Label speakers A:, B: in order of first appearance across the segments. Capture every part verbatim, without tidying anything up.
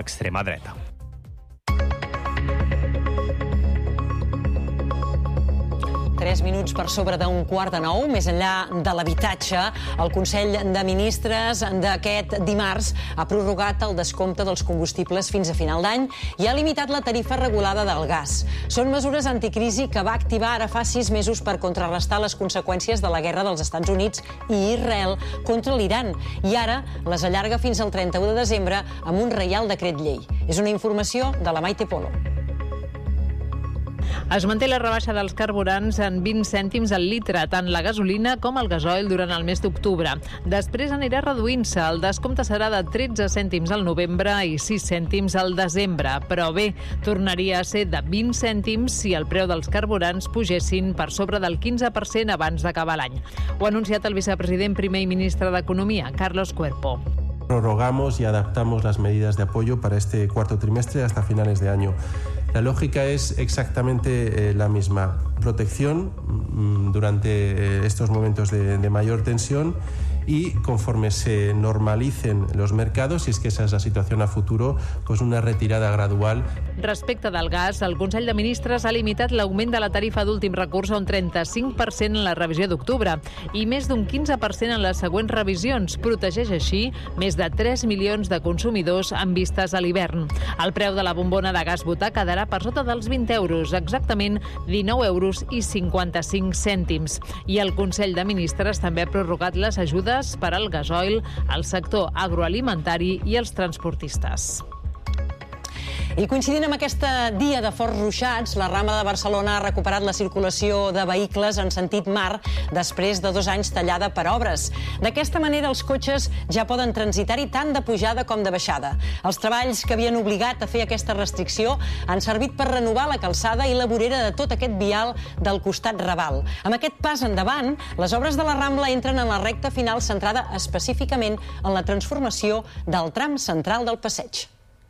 A: extrema dreta.
B: Tres minuts per sobre d'un quart de nou. Més enllà de l'habitatge, el Consell de Ministres d'aquest dimarts ha prorrogat el descompte dels combustibles fins a final d'any i ha limitat la tarifa regulada del gas. Són mesures anticrisi que va activar ara fa sis mesos per contrarrestar les conseqüències de la guerra dels Estats Units i Israel contra l'Iran. I ara les allarga fins al trenta-u de desembre amb un reial decret llei. És una informació de la Maite Polo.
C: Es manté la rebaixa dels carburants en vint cèntims al litre, tant la gasolina com el gasoil durant el mes d'octubre. Després anirà reduint-se. El descompte serà de tretze cèntims al novembre i sis cèntims al desembre. Però bé, tornaria a ser de vint cèntims si el preu dels carburants pugessin per sobre del quinze per cent abans d'acabar l'any. Ho ha anunciat el vicepresident primer i ministre d'Economia, Carlos Cuerpo.
D: Prorrogamos y adaptamos las medidas de apoyo para este cuarto trimestre hasta finales de año. La lógica es exactamente eh, la misma. Protección mmm, durante eh, estos momentos de, de mayor tensión y conforme se normalicen los mercados, si es que esa es la situación a futuro, pues una retirada gradual.
C: Respecte del gas, el Consell de Ministres ha limitat l'augment de la tarifa d'últim recurs a un trenta-cinc per cent en la revisió d'octubre i més d'un quinze per cent en les següents revisions. Protegeix així més de tres milions de consumidors en vistes a l'hivern. El preu de la bombona de gas butà quedarà per sota dels vint euros, exactament dinou euros i cinquanta-cinc cèntims. I el Consell de Ministres també ha prorrogat les ajudes per al gasoil, al sector agroalimentari i els transportistes.
B: I coincidint amb aquest dia de forts ruixats, la Rambla de Barcelona ha recuperat la circulació de vehicles en sentit mar després de dos anys tallada per obres. D'aquesta manera, els cotxes ja poden transitar-hi tant de pujada com de baixada. Els treballs que havien obligat a fer aquesta restricció han servit per renovar la calçada i la vorera de tot aquest vial del costat Raval. Amb aquest pas endavant, les obres de la Rambla entren en la recta final centrada específicament en la transformació del tram central del passeig.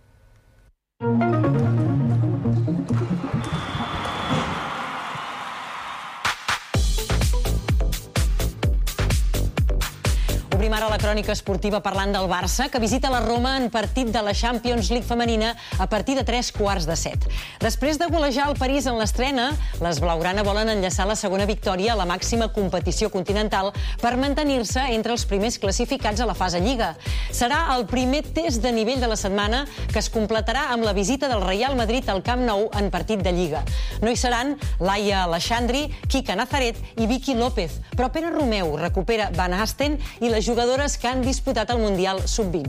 B: Obrim ara la crònica esportiva parlant del Barça, que visita la Roma en partit de la Champions League femenina a partir de tres quarts de set. Després de golejar el París en l'estrena, les blaugrana volen enllaçar la segona victòria a la màxima competició continental per mantenir-se entre els primers classificats a la fase Lliga. Serà el primer test de nivell de la setmana, que es completarà amb la visita del Real Madrid al Camp Nou en partit de Lliga. No hi seran Laia Aleixandri, Kika Nazaret i Vicky López, però Pere Romeu recupera Van Hasten i les jugadores que han disputat el Mundial sub vint.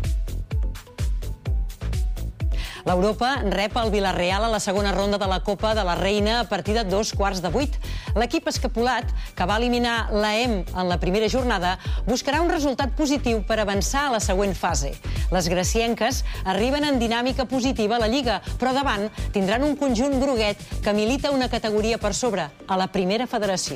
B: L'Europa rep el Villarreal a la segona ronda de la Copa de la Reina a partir de dos quarts de vuit. L'equip escapulat, que va eliminar l'A E M en la primera jornada, buscarà un resultat positiu per avançar a la següent fase. Les gracienques arriben en dinàmica positiva a la Lliga, però davant tindran un conjunt groguet que milita una categoria per sobre, a la primera federació.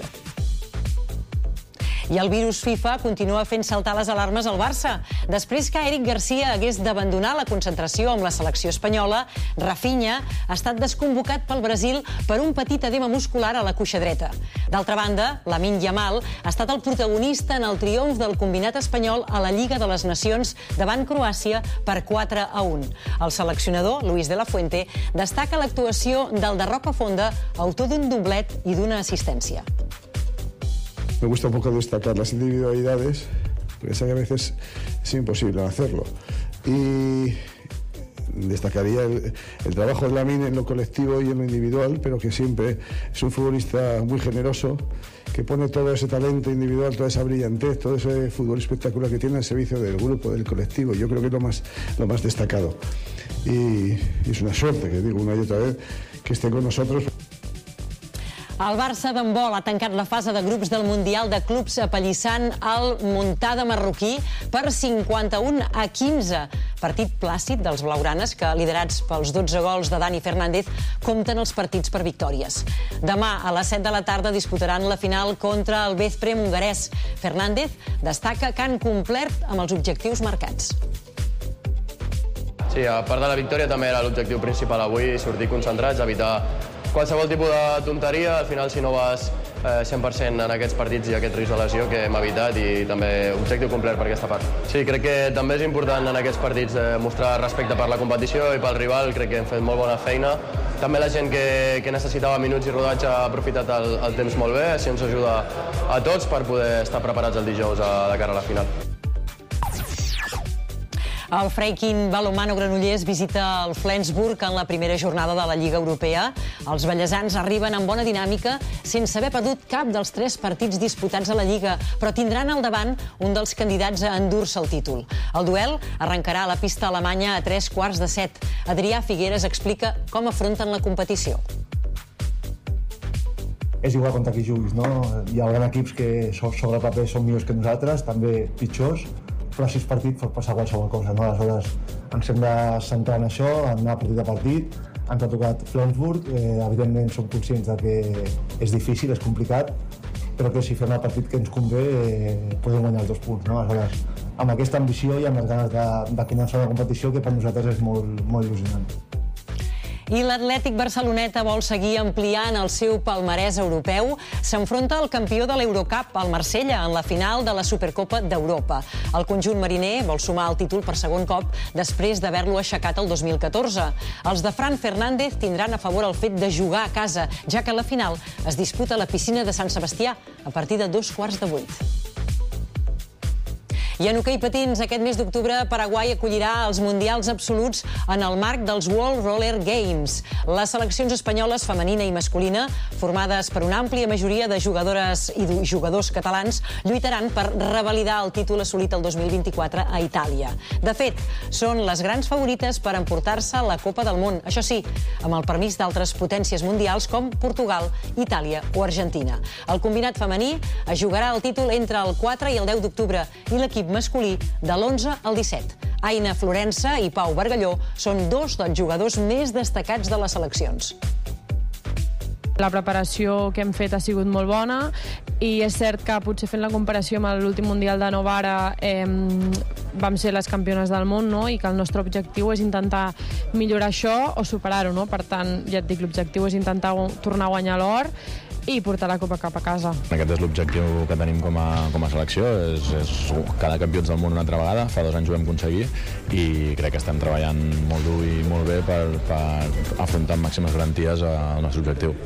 B: I el virus FIFA continua fent saltar les alarmes al Barça. Després que Eric Garcia hagués d'abandonar la concentració amb la selecció espanyola, Rafinha ha estat desconvocat pel Brasil per un petit edema muscular a la cuixa dreta. D'altra banda, Lamine Yamal ha estat el protagonista en el triomf del combinat espanyol a la Lliga de les Nacions davant Croàcia per quatre a un. El seleccionador, Luis de la Fuente, destaca l'actuació del de Rocafonda, autor d'un doblet i d'una assistència.
E: Me gusta un poco destacar las individualidades, porque sé que a veces es imposible hacerlo. Y destacaría el, el trabajo de Lamine en lo colectivo y en lo individual, pero que siempre es un futbolista muy generoso, que pone todo ese talento individual, toda esa brillantez, todo ese fútbol espectacular que tiene al servicio del grupo, del colectivo. Yo creo que es lo más, lo más destacado. Y, y es una suerte, que digo una y otra vez, que esté con nosotros.
B: El Barça d'handbol ha tancat la fase de grups del Mundial de Clubs apallissant el Muntada marroquí per cinquanta-un a quinze. Partit plàcid dels blaugranes que, liderats pels dotze gols de Dani Fernández, compten els partits per victòries. Demà a les set de la tarda disputaran la final contra el Veszprém hongarès. Fernández destaca que han complert amb els objectius marcats.
F: Sí, a part de la victòria també era l'objectiu principal avui, sortir concentrats, evitar qualsevol tipus de tonteria. Al final, si no vas cent per cent en aquests partits i aquest risc de lesió que hem evitat i també objectiu complet per aquesta part. Sí, crec que també és important en aquests partits mostrar respecte per la competició i pel rival, crec que hem fet molt bona feina. També la gent que, que necessitava minuts i rodatge ha aprofitat el, el temps molt bé, així ens ajuda a tots per poder estar preparats el dijous a, de cara a la final.
B: El Freikin Balonmano Granollers visita el Flensburg en la primera jornada de la Lliga Europea. Els ballesans arriben amb bona dinàmica sense haver perdut cap dels tres partits disputats a la Lliga, però tindran al davant un dels candidats a endur-se el títol. El duel arrencarà a la pista alemanya a tres quarts de set. Adrià Figueres explica com afronten la competició.
A: És igual contra qui juguis, no? Hi haurà equips que sobre paper són millors que nosaltres, també pitjors, però si és partit pot passar qualsevol cosa, no? Aleshores ens hem de centrar en això, en anar partit a partit. Ens ha tocat Flensburg, eh, evidentment som conscients de que és difícil, és complicat, però que si fem el partit que ens convé eh, podem guanyar els dos punts, no? Aleshores, amb aquesta ambició i amb les ganes de, de començar una competició que per nosaltres és molt, molt il·lusionant.
B: I l'Atlètic Barceloneta vol seguir ampliant el seu palmarès europeu. S'enfronta al campió de l'Eurocup, el Marsella, en la final de la Supercopa d'Europa. El conjunt mariner vol sumar el títol per segon cop després d'haver-lo aixecat el dos mil catorze. Els de Fran Fernández tindran a favor el fet de jugar a casa, ja que la final es disputa a la piscina de Sant Sebastià a partir de dos quarts de vuit. I en hoquei patins, aquest mes d'octubre, Paraguai acollirà els Mundials Absoluts en el marc dels World Roller Games. Les seleccions espanyoles, femenina i masculina, formades per una àmplia majoria de jugadores i jugadors catalans, lluitaran per revalidar el títol assolit el dos mil vint-i-quatre a Itàlia. De fet, són les grans favorites per emportar-se la Copa del Món, això sí, amb el permís d'altres potències mundials com Portugal, Itàlia o Argentina. El combinat femení es jugarà el títol entre el quatre i el deu d'octubre i l'equip masculí de l'onze al disset. Aina Florença i Pau Bargalló són dos dels jugadors més destacats de les seleccions.
G: La preparació que hem fet ha sigut molt bona i és cert que potser fent la comparació amb l'últim Mundial de Novara eh, vam ser les campiones del món, no? I que el nostre objectiu és intentar millorar això o superar-ho, no? Per tant, ja et dic, l'objectiu és intentar tornar a guanyar l'or i portar la Copa cap a casa.
H: Aquest és l'objectiu que tenim com a, com a selecció, és, és cada campions del món una altra vegada, fa dos anys ho vam aconseguir i crec que estem treballant molt dur i molt bé per, per afrontar amb màximes garanties el nostre objectiu.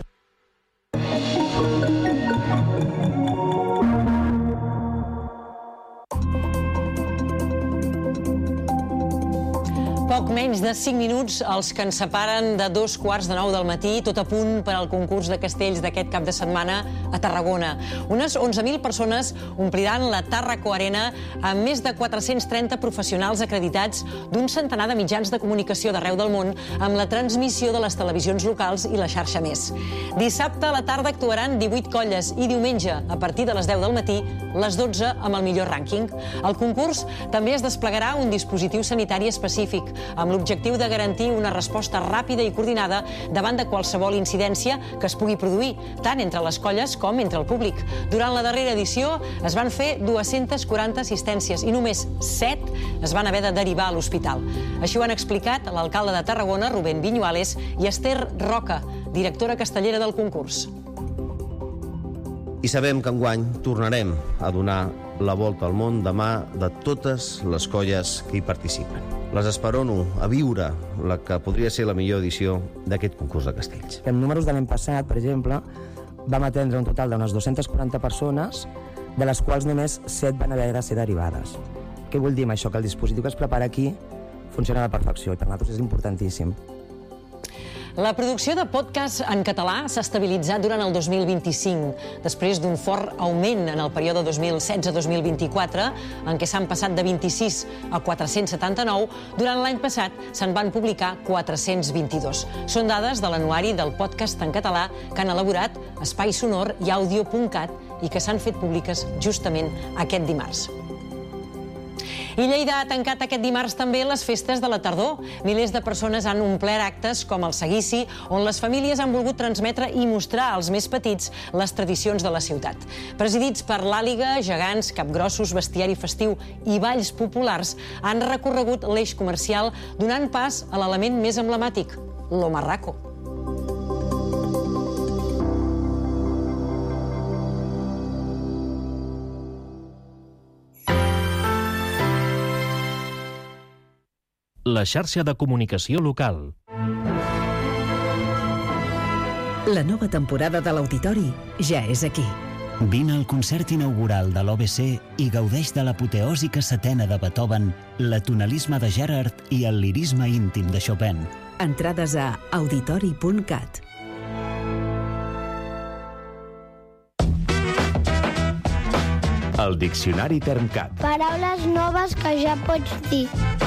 B: Poc menys de cinc minuts els que ens separen de dos quarts de nou del matí, tot a punt per al concurs de castells d'aquest cap de setmana a Tarragona. Unes onze mil persones ompliran la Tàrraco Arena amb més de quatre-cents trenta professionals acreditats d'un centenar de mitjans de comunicació d'arreu del món amb la transmissió de les televisions locals i la xarxa Més. Dissabte a la tarda actuaran divuit colles i diumenge, a partir de les deu del matí, les dotze amb el millor rànquing. Al concurs també es desplegarà un dispositiu sanitari específic amb l'objectiu de garantir una resposta ràpida i coordinada davant de qualsevol incidència que es pugui produir, tant entre les colles com entre el públic. Durant la darrera edició es van fer dues-centes quaranta assistències i només set es van haver de derivar a l'hospital. Així ho han explicat l'alcalde de Tarragona, Rubén Viñuales, i Esther Roca, directora castellera del concurs.
I: I sabem que enguany tornarem a donar la volta al món de mà de totes les colles que hi participen. Les esperono a viure la que podria ser la millor edició d'aquest concurs de castells.
J: En números de l'any passat, per exemple, vam atendre un total d'unes dues-centes quaranta persones, de les quals només set van haver de ser derivades. Què vull dir amb això? Que el dispositiu que es prepara aquí funciona a la perfecció i per nosaltres és importantíssim.
B: La producció de podcast en català s'ha estabilitzat durant el dos mil vint-i-cinc, després d'un fort augment en el període dos mil setze dos mil vint-i-quatre, en què s'han passat de vint-i-sis a quatre-cents setanta-nou, durant l'any passat se'n van publicar quatre-cents vint-i-dos. Són dades de l'anuari del podcast en català que han elaborat Espai Sonor i Audio punt cat i que s'han fet públiques justament aquest dimarts. I Lleida ha tancat aquest dimarts també les festes de la tardor. Milers de persones han omplert actes com el Seguici, on les famílies han volgut transmetre i mostrar als més petits les tradicions de la ciutat. Presidits per l'àliga, gegants, capgrossos, bestiari festiu i balls populars, han recorregut l'eix comercial donant pas a l'element més emblemàtic, l'Omarraco.
K: la xarxa de comunicació local.
L: La nova temporada de l'Auditori ja és aquí.
M: Vine al concert inaugural de l'O B C i gaudeix de l'apoteòsica setena de Beethoven, l'atonalisme de Gerard i el lirisme íntim de Chopin.
L: Entrades a auditori punt cat.
N: El Diccionari TermCat.
O: Paraules noves que ja pots dir.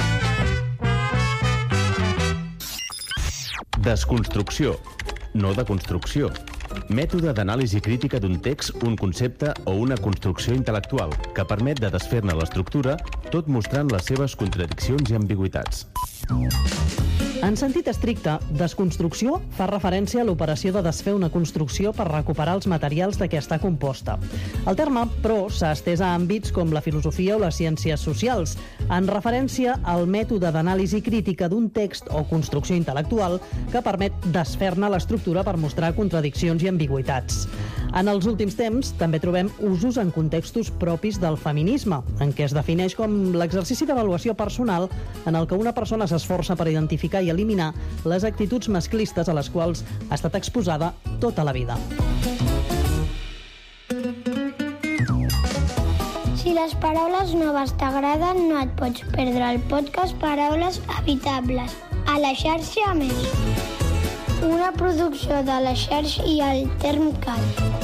N: Desconstrucció, no deconstrucció. Mètode d'anàlisi crítica d'un text, un concepte o una construcció intel·lectual que permet de desfer-ne l'estructura, tot mostrant les seves contradiccions i ambigüitats.
P: En sentit estricte, desconstrucció fa referència a l'operació de desfer una construcció per recuperar els materials de què està composta. El terme, però, s'ha estès a àmbits com la filosofia o les ciències socials, en referència al mètode d'anàlisi crítica d'un text o construcció intel·lectual que permet desfer-ne l'estructura per mostrar contradiccions i ambigüitats. En els últims temps també trobem usos en contextos propis del feminisme, en què es defineix com l'exercici d'avaluació personal en el que una persona s'esforça per identificar i eliminar les actituds masclistes a les quals ha estat exposada tota la vida.
O: Si les paraules noves t'agraden, no et pots perdre el podcast Paraules Habitables a la xarxa Més. Una producció de la xarxa i el TermCat.